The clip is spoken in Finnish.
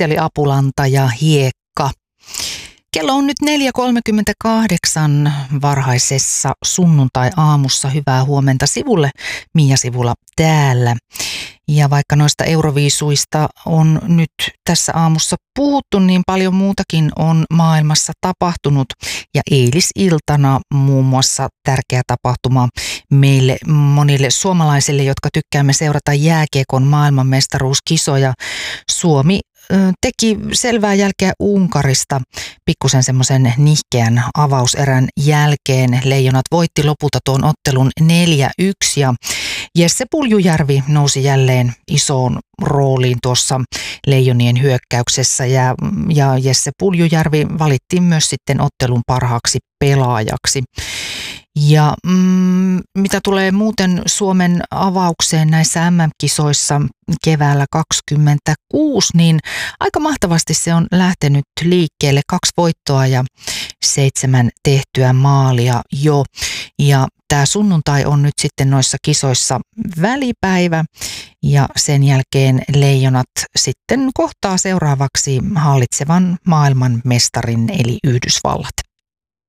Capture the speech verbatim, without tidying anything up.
Akseli Apulanta ja Hiekka. Kello on nyt neljä kolmekymmentäkahdeksan varhaisessa sunnuntai-aamussa. Hyvää huomenta sivulle. Mia Sivula täällä. Ja vaikka noista euroviisuista on nyt tässä aamussa puhuttu, niin paljon muutakin on maailmassa tapahtunut. Ja eilisiltana muun muassa tärkeä tapahtuma meille monille suomalaisille, jotka tykkäämme seurata jääkiekon maailmanmestaruuskisoja. Suomi teki selvää jälkeä Unkarista pikkusen semmoisen nihkeän avauserän jälkeen. Leijonat voitti lopulta tuon ottelun neljä yksi ja Jesse Puljujärvi nousi jälleen isoon rooliin tuossa Leijonien hyökkäyksessä ja, ja Jesse Puljujärvi valittiin myös sitten ottelun parhaaksi pelaajaksi. Ja mm, mitä tulee muuten Suomen avaukseen näissä M M-kisoissa keväällä kaksikymmentäkuusi, niin aika mahtavasti se on lähtenyt liikkeelle. Kaksi voittoa ja seitsemän tehtyä maalia jo. Ja tämä sunnuntai on nyt sitten noissa kisoissa välipäivä ja sen jälkeen Leijonat sitten kohtaa seuraavaksi hallitsevan maailman mestarin eli Yhdysvallat.